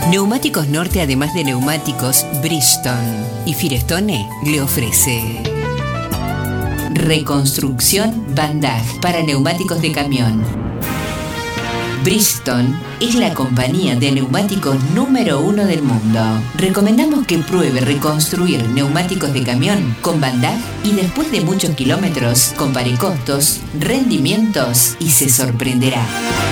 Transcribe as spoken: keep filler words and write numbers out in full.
Neumáticos Norte, además de neumáticos, Bridgestone y Firestone le ofrece reconstrucción Bandaj para neumáticos de camión. Bridgestone es la compañía de neumáticos número uno del mundo. Recomendamos que pruebe reconstruir neumáticos de camión con Bandaj y después de muchos kilómetros compare costos, rendimientos y se sorprenderá.